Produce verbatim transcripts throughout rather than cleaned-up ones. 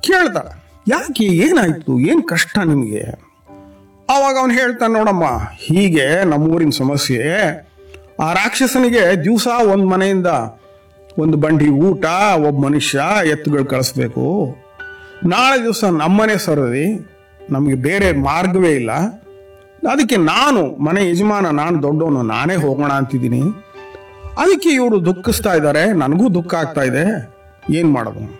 ಕೇಳ್ತಾಳೆ, ಯಾಕೆ, ಏನಾಯ್ತು, ಏನ್ ಕಷ್ಟ ನಿಮಗೆ? ಅವಾಗ ಅವನು ಹೇಳ್ತಾನೆ, ನೋಡಮ್ಮ, ಹೀಗೆ ನಮ್ಮೂರಿನ ಸಮಸ್ಯೆ. ಆ ರಾಕ್ಷಸನಿಗೆ ದಿವಸ ಒಂದ್ ಮನೆಯಿಂದ ಒಂದು ಬಂಡಿ ಊಟ, ಒಬ್ಬ ಮನುಷ್ಯ ಎತ್ತುಗಳು ಕಳಿಸ್ಬೇಕು. ನಾಳೆ ದಿವಸ ನಮ್ಮನೆ ಸರದಿ, ನಮಗೆ ಬೇರೆ ಮಾರ್ಗವೇ ಇಲ್ಲ. ಅದಕ್ಕೆ ನಾನು ಮನೆ ಯಜಮಾನ, ನಾನು ದೊಡ್ಡವನು, ನಾನೇ ಹೋಗೋಣ ಅಂತಿದ್ದೀನಿ. ಅದಕ್ಕೆ ಇವರು ದುಃಖಿಸ್ತಾ ಇದ್ದಾರೆ, ನನಗೂ ದುಃಖ ಆಗ್ತಾ ಇದೆ, ಏನ್ ಮಾಡೋದು ಅಂತ.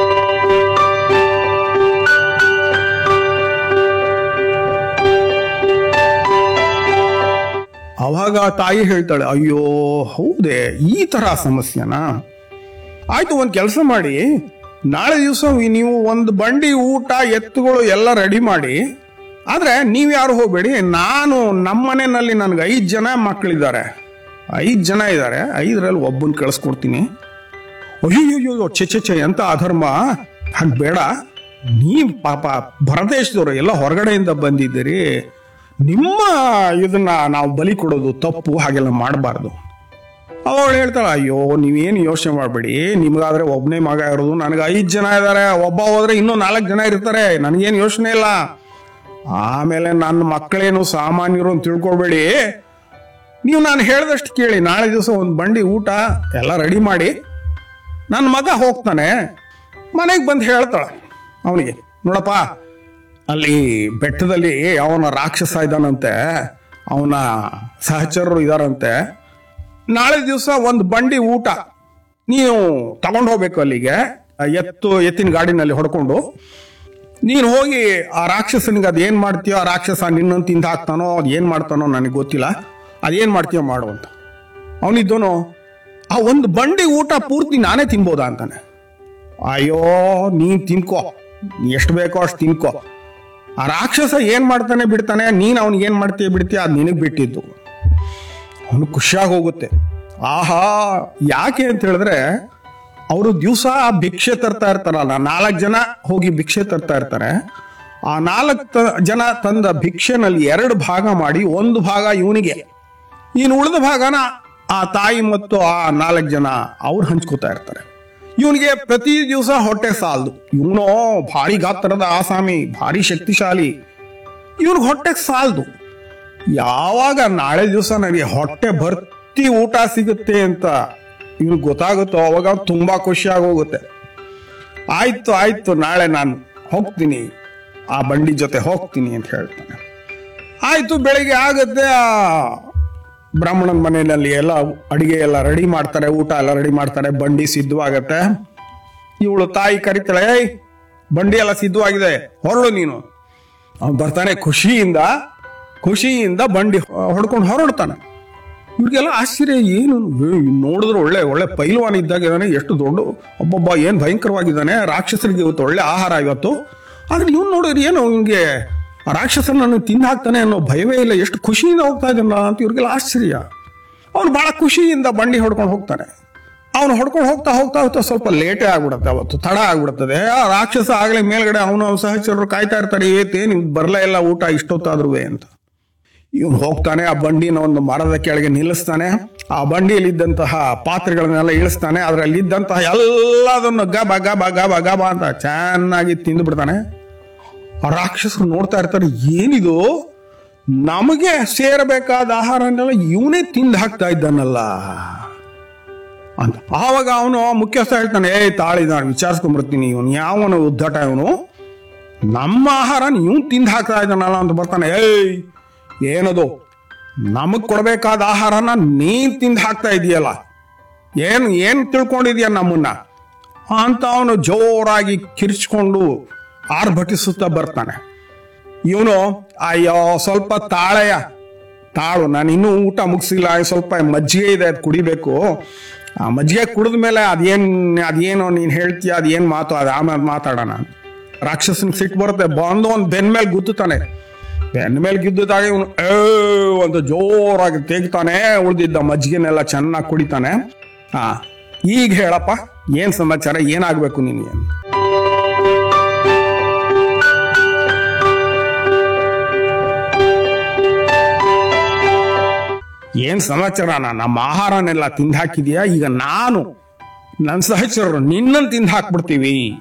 ಅವಾಗ ತಾಯಿ ಹೇಳ್ತಾಳೆ, ಅಯ್ಯೋ ಹೌದೇ, ಈ ತರ ಸಮಸ್ಯೆನಾ? ಆಯ್ತು, ಒಂದ್ ಕೆಲಸ ಮಾಡಿ, ನಾಳೆ ದಿವಸ ನೀವು ಒಂದು ಬಂಡಿ ಊಟ, ಎತ್ತುಗಳು ಎಲ್ಲ ರೆಡಿ ಮಾಡಿ. ಆದ್ರೆ ನೀವ್ಯಾರು ಹೋಗ್ಬೇಡಿ, ನಾನು ನಮ್ಮನೆಯಲ್ಲಿ ನನ್ಗೆ ಐದ್ ಜನ ಮಕ್ಕಳಿದ್ದಾರೆ, ಐದ್ ಜನ ಇದ್ದಾರೆ, ಐದರಲ್ಲಿ ಒಬ್ಬನ್ ಕಳಿಸ್ಕೊಡ್ತೀನಿ. ಅಯ್ಯೋಯ್ಯೋ, ಚೆ ಚೆ ಚೆ ಎಂತ ಅಧರ್ಮ, ಹಾಗೆ ಬೇಡ. ನೀವ್ ಪಾಪ ಹೊರದೇಶದವರು ಎಲ್ಲ ಹೊರಗಡೆಯಿಂದ ಬಂದಿದ್ದೀರಿ, ನಿಮ್ಮ ಇದನ್ನ ನಾವು ಬಲಿ ಕೊಡೋದು ತಪ್ಪು, ಹಾಗೆಲ್ಲ ಮಾಡಬಾರ್ದು. ಅವಳು ಹೇಳ್ತಾಳ, ಅಯ್ಯೋ ನೀವೇನು ಯೋಚನೆ ಮಾಡಬೇಡಿ, ನಿಮ್ಗಾದ್ರೆ ಒಬ್ಬನೇ ಮಗ ಇರೋದು, ನನಗೆ ಐದು ಜನ ಇದ್ದಾರೆ, ಒಬ್ಬ ಹೋದ್ರೆ ಇನ್ನೂ ನಾಲ್ಕು ಜನ ಇರ್ತಾರೆ, ನನಗೇನು ಯೋಚನೆ ಇಲ್ಲ. ಆಮೇಲೆ ನನ್ನ ಮಕ್ಕಳೇನು ಸಾಮಾನ್ಯರು ಅಂತ ತಿಳ್ಕೊಬೇಡಿ, ನೀವು ನಾನು ಹೇಳ್ದಷ್ಟು ಕೇಳಿ, ನಾಳೆ ದಿವಸ ಒಂದು ಬಂಡಿ ಊಟ ಎಲ್ಲ ರೆಡಿ ಮಾಡಿ. ನನ್ನ ಮಗ ಹೋಗ್ತಾನೆ, ಮನೆಗೆ ಬಂದು ಹೇಳ್ತಾಳೆ ಅವನಿಗೆ, ನೋಡಪ್ಪ, ಅಲ್ಲಿ ಬೆಟ್ಟದಲ್ಲಿ ಅವನ ರಾಕ್ಷಸ ಇದ್ದಾನಂತೆ, ಅವನ ಸಹಚರರು ಇದಾರಂತೆ, ನಾಳೆ ದಿವಸ ಒಂದು ಬಂಡಿ ಊಟ ನೀನು ತಗೊಂಡು ಹೋಗ್ಬೇಕು ಅಲ್ಲಿಗೆ, ಎತ್ತು ಎತ್ತಿನ ಗಾಡಿನಲ್ಲಿ ಹೊಡ್ಕೊಂಡು ನೀನು ಹೋಗಿ ಆ ರಾಕ್ಷಸನಿಗೆ ಅದೇನ್ ಮಾಡ್ತೀಯೋ, ಆ ರಾಕ್ಷಸ ನಿನ್ನನ್ನು ತಿಂದು ಹಾಕ್ತಾನೋ, ಅದು ಏನ್ ಮಾಡ್ತಾನೋ ನನಗೆ ಗೊತ್ತಿಲ್ಲ, ಅದೇನ್ ಮಾಡ್ತೀಯೋ ಮಾಡು ಅಂತ. ಅವನಿದ್ದೋನು, ಆ ಒಂದು ಬಂಡಿ ಊಟ ಪೂರ್ತಿ ನಾನೇ ತಿನ್ಬೋದಾ ಅಂತಾನೆ. ಅಯ್ಯೋ ನೀನ್ ತಿನ್ಕೋ, ಎಷ್ಟು ಬೇಕೋ ಅಷ್ಟು ತಿನ್ಕೋ, ಆ ರಾಕ್ಷಸ ಏನ್ ಮಾಡ್ತಾನೆ ಬಿಡ್ತಾನೆ, ನೀನ್ ಅವನಿಗೆ ಏನ್ ಮಾಡ್ತೀಯ ಬಿಡ್ತೀಯ, ಅದು ನಿನಗ್ ಬಿಟ್ಟಿದ್ದು. ಅವನು ಖುಷಿಯಾಗಿ ಹೋಗುತ್ತೆ. ಆಹಾ, ಯಾಕೆ ಅಂತ ಹೇಳಿದ್ರೆ, ಅವರು ದಿವಸ ಭಿಕ್ಷೆ ತರ್ತಾ ಇರ್ತಾರಲ್ಲ, ನಾಲ್ಕು ಜನ ಹೋಗಿ ಭಿಕ್ಷೆ ತರ್ತಾ ಇರ್ತಾರೆ. ಆ ನಾಲ್ಕು ಜನ ತಂದ ಭಿಕ್ಷೆನಲ್ಲಿ ಎರಡು ಭಾಗ ಮಾಡಿ, ಒಂದು ಭಾಗ ಇವನಿಗೆ, ಇನ್ನು ಉಳಿದ ಭಾಗನ ಆ ತಾಯಿ ಮತ್ತು ಆ ನಾಲ್ಕು ಜನ ಅವ್ರು ಹಂಚ್ಕೋತಾ ಇರ್ತಾರೆ. ಇವನಿಗೆ ಪ್ರತಿ ದಿವಸ ಹೊಟ್ಟೆ ಸಾಲದು. ಇವನು ಭಾರಿ ಗಾತ್ರದ ಆಸಾಮಿ, ಭಾರಿ ಶಕ್ತಿಶಾಲಿ, ಇವನಿಗೆ ಹೊಟ್ಟೆಗೆ ಸಾಲದು. ಯಾವಾಗ ನಾಳೆ ದಿವಸ ನನಗೆ ಹೊಟ್ಟೆ ಭರ್ತಿ ಊಟ ಸಿಗುತ್ತೆ ಅಂತ ಇವ್ನಿಗೆ ಗೊತ್ತಾಗುತ್ತೋ, ಅವಾಗ ತುಂಬಾ ಖುಷಿಯಾಗಿ ಹೋಗುತ್ತೆ. ಆಯ್ತು ಆಯ್ತು, ನಾಳೆ ನಾನು ಹೋಗ್ತೀನಿ, ಆ ಬಂಡಿ ಜೊತೆ ಹೋಗ್ತೀನಿ ಅಂತ ಹೇಳ್ತಾನೆ. ಆಯ್ತು, ಬೆಳಿಗ್ಗೆ ಆಗುತ್ತೆ, ಆ ಬ್ರಾಹ್ಮಣನ ಮನೆಯಲ್ಲಿ ಎಲ್ಲ ಅಡಿಗೆ ಎಲ್ಲ ರೆಡಿ ಮಾಡ್ತಾರೆ, ಊಟ ಎಲ್ಲ ರೆಡಿ ಮಾಡ್ತಾರೆ, ಬಂಡಿ ಸಿದ್ಧವಾಗತ್ತೆ. ಇವಳು ತಾಯಿ ಕರಿತಾಳೆ, ಏಯ್ ಬಂಡಿ ಎಲ್ಲ ಸಿದ್ಧವಾಗಿದೆ, ಹೊರಡು ನೀನು. ಅವ್ನು ಬರ್ತಾನೆ, ಖುಷಿಯಿಂದ ಖುಷಿಯಿಂದ ಬಂಡಿ ಹೊಡ್ಕೊಂಡು ಹೊರಡ್ತಾನೆ. ಇವ್ರಿಗೆಲ್ಲ ಆಶ್ಚರ್ಯ, ಏನು ನೋಡಿದ್ರೆ ಒಳ್ಳೆ ಒಳ್ಳೆ ಪೈಲ್ವಾನ್ ಇದ್ದಾಗಿದ್ದಾನೆ, ಎಷ್ಟು ದೊಡ್ಡ, ಒಬ್ಬೊಬ್ಬ ಏನ್ ಭಯಂಕರವಾಗಿದ್ದಾನೆ, ರಾಕ್ಷಸರಿಗೆ ಇವತ್ತು ಒಳ್ಳೆ ಆಹಾರ ಇವತ್ತು. ಆದ್ರೆ ಇವ್ನು ನೋಡಿದ್ರೆ ಏನು, ಇವ್ನಿಗೆ ರಾಕ್ಷಸನನ್ನು ತಿಂದು ಹಾಕ್ತಾನೆ ಅನ್ನೋ ಭಯವೇ ಇಲ್ಲ, ಎಷ್ಟು ಖುಷಿಯಿಂದ ಹೋಗ್ತಾ ಇದ್ದಾನ ಅಂತ ಇವ್ರಿಗೆಲ್ಲ ಆಶ್ಚರ್ಯ. ಅವನು ಬಹಳ ಖುಷಿಯಿಂದ ಬಂಡಿ ಹೊಡ್ಕೊಂಡು ಹೋಗ್ತಾನೆ. ಅವನು ಹೊಡ್ಕೊಂಡು ಹೋಗ್ತಾ ಹೋಗ್ತಾ ಹೋಗ್ತಾ ಸ್ವಲ್ಪ ಲೇಟೇ ಆಗ್ಬಿಡುತ್ತೆ, ಅವತ್ತು ತಡ ಆಗ್ಬಿಡುತ್ತದೆ. ಆ ರಾಕ್ಷಸ ಆಗ್ಲೇ ಮೇಲ್ಗಡೆ ಅವನು ಸಹಚರರು ಕಾಯ್ತಾ ಇರ್ತಾರೆ, ಏತೇ ನಿಮ್ಗೆ ಬರಲೇ ಇಲ್ಲ ಊಟ ಇಷ್ಟೊತ್ತಾದ್ರೂ ಅಂತ. ಇವನು ಹೋಗ್ತಾನೆ, ಆ ಬಂಡಿನ ಒಂದು ಮರದ ಕೆಳಗೆ ನಿಲ್ಲಿಸ್ತಾನೆ, ಆ ಬಂಡಿಯಲ್ಲಿದ್ದಂತಹ ಪಾತ್ರೆಗಳನ್ನೆಲ್ಲ ಇಳಿಸ್ತಾನೆ, ಅದರಲ್ಲಿ ಇದ್ದಂತಹ ಎಲ್ಲದನ್ನು ಗಬ ಗಬ ಗಬ ಗಬ ಅಂತ ಚೆನ್ನಾಗಿ ತಿಂದು ಬಿಡ್ತಾನೆ. ಆ ರಾಕ್ಷಸರು ನೋಡ್ತಾ ಇರ್ತಾರೆ, ಏನಿದು, ನಮಗೆ ಸೇರಬೇಕಾದ ಆಹಾರನೆಲ್ಲ ಇವನೇ ತಿಂದು ಹಾಕ್ತಾ ಇದ್ದಾನಲ್ಲ ಅಂತ. ಆವಾಗ ಅವನು ಮುಖ್ಯಸ್ಥ ಹೇಳ್ತಾನೆ, ಏ ತಾಳಿ, ನಾನು ವಿಚಾರಿಸ್ಕೊಂಡ್ಬರ್ತೀನಿ, ಇವನು ಯಾವನು ಉದ್ದಟ, ಇವನು ನಮ್ಮ ಆಹಾರ ನೀವು ತಿಂದು ಹಾಕ್ತಾ ಇದ್ದಾನಲ್ಲ ಅಂತ ಬರ್ತಾನೆ. ಏಯ್ ಏನದು, ನಮಗ್ ಕೊಡ್ಬೇಕಾದ ಆಹಾರನ ನೀನ್ ತಿಂದು ಹಾಕ್ತಾ ಇದೀಯಲ್ಲ, ಏನ್ ಏನ್ ತಿಳ್ಕೊಂಡಿದ್ಯಾ ನಮ್ಮನ್ನ ಅಂತ ಅವನು ಜೋರಾಗಿ ಕಿರ್ಚ್ಕೊಂಡು ಆರ್ಭಟಿಸುತ್ತಾ ಬರ್ತಾನೆ. ಇವನು, ಅಯ್ಯೋ ಸ್ವಲ್ಪ ತಾಳೆಯ ತಾಳು, ನಾನು ಇನ್ನೂ ಊಟ ಮುಗಿಸಿಲ್ಲ, ಸ್ವಲ್ಪ ಮಜ್ಜಿಗೆ ಇದೆ, ಅದು ಕುಡಿಬೇಕು, ಆ ಮಜ್ಜಿಗೆ ಕುಡಿದ ಮೇಲೆ ಅದೇನ್ ಅದೇನೋ ನೀನ್ ಹೇಳ್ತೀಯ, ಅದೇನ್ ಮಾತು, ಅದು ಆಮೇಲೆ ಮಾತಾಡೋಣ. ರಾಕ್ಷಸನ್ ಸಿಟ್ಟು ಬರುತ್ತೆ, ಬಂದು ಒಂದು ಬೆನ್ ಮೇಲೆ ಗುದ್ದುತ್ತಾನೆ. ಬೆನ್ ಮೇಲೆ ಗಿದ್ದುತ್ತಾಗ ಇವನು ಏ ಒಂದು ಜೋರಾಗಿ ತೆಗಿತಾನೆ, ಉಳಿದಿದ್ದ ಮಜ್ಜಿಗೆನೆಲ್ಲ ಚೆನ್ನಾಗಿ ಕುಡಿತಾನೆ. ಹಾ, ಈಗ ಹೇಳಪ್ಪ, ಏನ್ ಸಮಾಚಾರ, ಏನಾಗ್ಬೇಕು ನಿನ್ಗೆ? ಏನ್ ಸಮಾಚಾರ, ನಮ್ಮ ಆಹಾರನೆಲ್ಲ ತಿಂದು ಹಾಕಿದ್ಯಾ, ಈಗ ನಾನು ನನ್ನ ಸಹಚರರು ನಿನ್ನನ್ನು ತಿಂದು ಹಾಕ್ಬಿಡ್ತೀವಿ